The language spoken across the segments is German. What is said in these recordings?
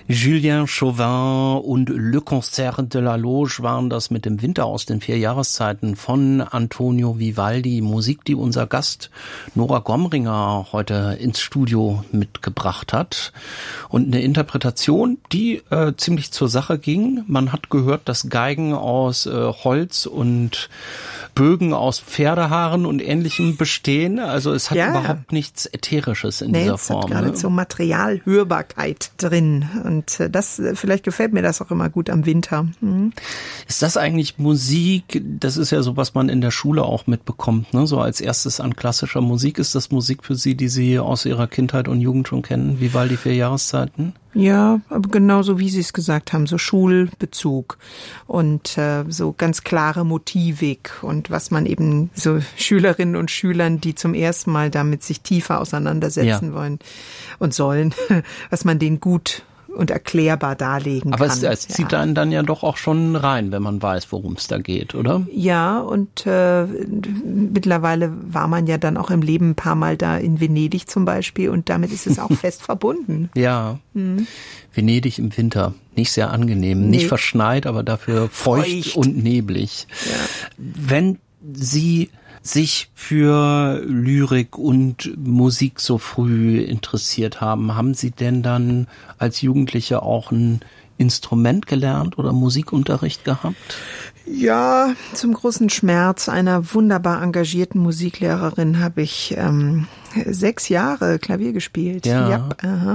Julien Chauvin und Le Concert de la Loge waren das mit dem Winter aus den 4 Jahreszeiten von Antonio Vivaldi. Musik, die unser Gast Nora Gomringer heute ins Studio mitgebracht hat. Und eine Interpretation, die ziemlich zur Sache ging. Man hat gehört, dass Geigen aus Holz und Bögen aus Pferdehaaren und Ähnlichem bestehen. Also es hat überhaupt nichts Ätherisches in dieser Form. Es hat geradezu Materialhörbarkeit drin. Und vielleicht gefällt mir das auch immer gut am Winter. Ist das eigentlich Musik? Das ist ja so, was man in der Schule auch mitbekommt, ne? So als erstes an klassischer Musik. Ist das Musik für Sie, die Sie aus Ihrer Kindheit und Jugend schon kennen? Vivaldi 4 Jahreszeiten? Ja, aber genauso wie Sie es gesagt haben, so Schulbezug und so ganz klare Motivik und was man eben so Schülerinnen und Schülern, die zum ersten Mal damit sich tiefer auseinandersetzen wollen und sollen, was man denen gut und erklärbar darlegen kann. Aber es zieht einen dann ja doch auch schon rein, wenn man weiß, worum es da geht, oder? Ja, und mittlerweile war man ja dann auch im Leben ein paar Mal da in Venedig zum Beispiel und damit ist es auch fest verbunden. Ja, Venedig im Winter, nicht sehr angenehm, nicht verschneit, aber dafür feucht und neblig. Ja. Wenn Sie sich für Lyrik und Musik so früh interessiert haben, haben Sie denn dann als Jugendliche auch ein Instrument gelernt oder Musikunterricht gehabt? Ja, zum großen Schmerz einer wunderbar engagierten Musiklehrerin habe ich 6 Jahre Klavier gespielt. Ja.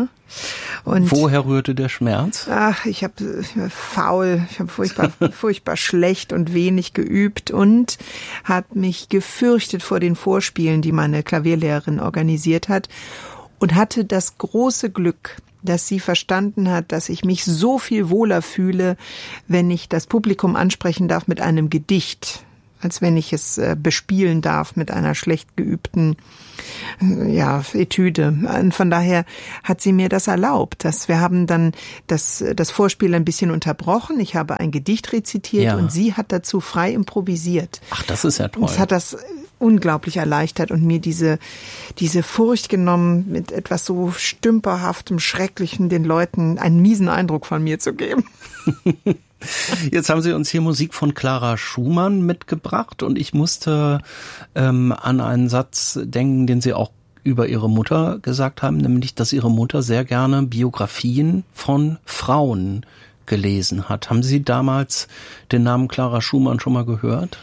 Und woher rührte der Schmerz? Ach, ich habe furchtbar schlecht und wenig geübt und hat mich gefürchtet vor den Vorspielen, die meine Klavierlehrerin organisiert hat und hatte das große Glück, dass sie verstanden hat, dass ich mich so viel wohler fühle, wenn ich das Publikum ansprechen darf mit einem Gedicht, als wenn ich es bespielen darf mit einer schlecht geübten Etüde. Und von daher hat sie mir das erlaubt. Wir haben dann das Vorspiel ein bisschen unterbrochen. Ich habe ein Gedicht rezitiert und sie hat dazu frei improvisiert. Ach, das ist ja toll. Und es hat das unglaublich erleichtert und mir diese Furcht genommen, mit etwas so stümperhaftem, Schrecklichen den Leuten einen miesen Eindruck von mir zu geben. Jetzt haben Sie uns hier Musik von Clara Schumann mitgebracht und ich musste an einen Satz denken, den Sie auch über Ihre Mutter gesagt haben, nämlich, dass Ihre Mutter sehr gerne Biografien von Frauen gelesen hat. Haben Sie damals den Namen Clara Schumann schon mal gehört?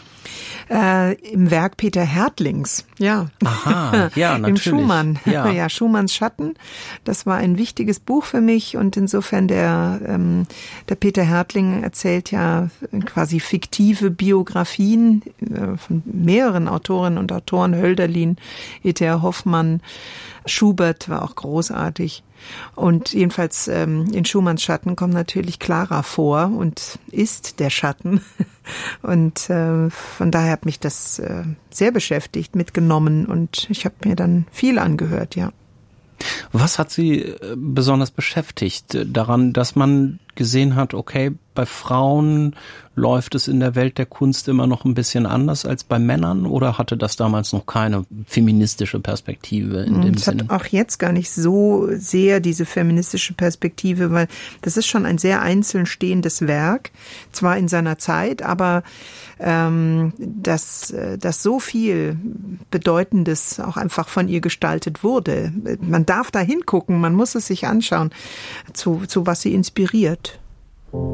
Im Werk Peter Härtlings, ja. Aha, ja, natürlich. Im Schumann, ja. Schumanns Schatten. Das war ein wichtiges Buch für mich und insofern der Peter Härtling erzählt ja quasi fiktive Biografien von mehreren Autorinnen und Autoren, Hölderlin, E.T.A. Hoffmann, Schubert war auch großartig. Und jedenfalls in Schumanns Schatten kommt natürlich Clara vor und ist der Schatten. Und von daher hat mich das sehr beschäftigt, mitgenommen und ich habe mir dann viel angehört, ja. Was hat Sie besonders beschäftigt daran, dass man gesehen hat, okay, bei Frauen läuft es in der Welt der Kunst immer noch ein bisschen anders als bei Männern oder hatte das damals noch keine feministische Perspektive in dem Sinne? Es hat auch jetzt gar nicht so sehr diese feministische Perspektive, weil das ist schon ein sehr einzeln stehendes Werk, zwar in seiner Zeit, aber dass so viel Bedeutendes auch einfach von ihr gestaltet wurde. Man darf da hingucken, man muss es sich anschauen, zu was sie inspiriert.